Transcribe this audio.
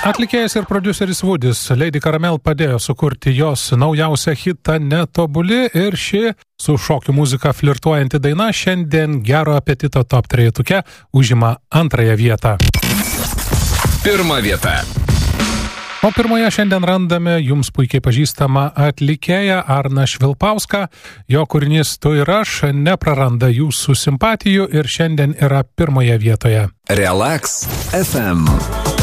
Atlikėjas ir prodiuseris Woodis Lady Caramel padėjo sukurti jos naujausią hitą Netobuli ir ši su šokių muzika flirtuojanti daina šiandien Gero apetito top 3-tuke užima antrąją vietą. Pirma vieta. O pirmoje šiandien randame jums puikiai pažįstamą atlikėją Arną Švilpauską. Jo kūrinys Tu ir aš nepraranda jūsų simpatijų ir šiandien yra pirmoje vietoje. Relax FM.